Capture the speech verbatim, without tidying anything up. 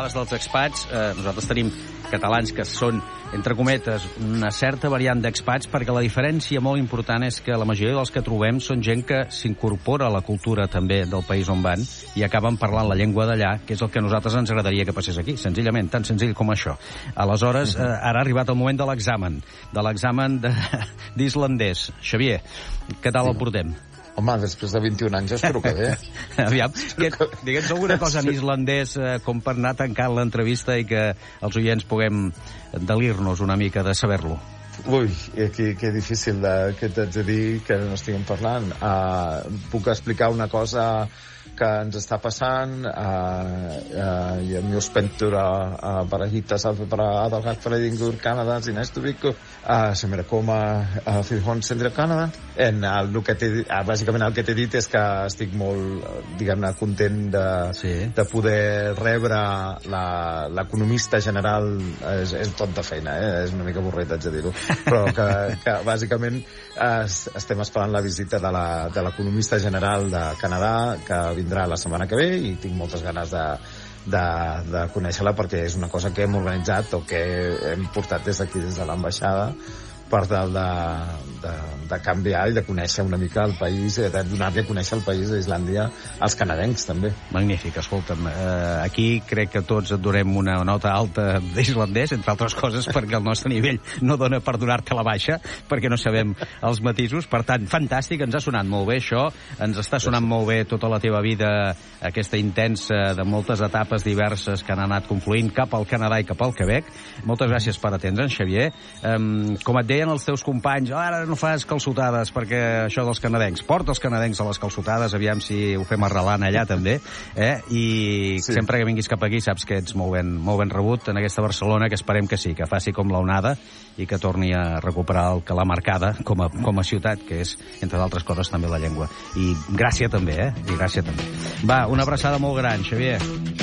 parlaves dels expats, eh, nosaltres tenim catalans que són, entre cometes, una certa variant d'expats, perquè la diferència molt important és que la majoria dels que trobem són gent que s'incorpora a la cultura també del país on van i acaben parlant la llengua d'allà, que és el que a nosaltres ens agradaria que passés aquí, senzillament, tan senzill com això. Aleshores, eh, ara ha arribat el moment de l'examen, de l'examen d'islandès. Xavier, què tal el portem? Home, després de vint-i-un anys espero que bé. Aviam, que, digue'ns alguna cosa en islandès eh, com per anar tancant l'entrevista i que els oients puguem delir-nos una mica de saber-lo. Ui, que, que difícil de, que t'haig de dir que no estiguem parlant. Uh, puc explicar una cosa que ens està passant uh, uh, ja mjög spenntur að, að bara hitta Salfi bara aðalhagfræðingur Kanada í næstu viku uh, sem er að koma uh, fyrir honsendir af Kanada en uh, el que uh, bàsicament el que t'he dit és que estic molt diguem-ne content de, sí. de poder rebre l'economista general és, és tot de feina, eh? És una mica avorrit haig de dir-ho, però que, que bàsicament uh, estem esperant la visita de l'economista general de Canadà que vindrà la setmana que ve i tinc moltes ganes de, de, de conèixer-la perquè és una cosa que hem organitzat o que hem portat des d'aquí, des de l'ambaixada per tal de, de, de canviar i de conèixer una mica el país, de donar-li a conèixer el país d'Islàndia als canadencs també. Magnífic, escolta'm, eh, aquí crec que tots et donem una nota alta d'islandès, entre altres coses perquè el nostre nivell no dona per donar-te la baixa, perquè no sabem els matisos, per tant, fantàstic, ens ha sonat molt bé això, ens està sonant molt bé tota la teva vida, aquesta intensa de moltes etapes diverses que han anat confluint cap al Canadà i cap al Quebec. Moltes gràcies per atendre'ns, Xavier. Um, com et deia els teus companys, oh, ara no fas calçotades perquè això dels canadencs, porta els canadencs a les calçotades, aviam si ho fem arrelant allà també, eh? I sí. Sempre que vinguis cap aquí saps que ets molt ben, molt ben rebut en aquesta Barcelona, que esperem que sí, que faci com l'onada i que torni a recuperar el que l'ha marcada com a, com a ciutat, que és, entre d'altres coses, també la llengua. I gràcia també, eh? I gràcia també. Va, una abraçada molt gran, Xavier.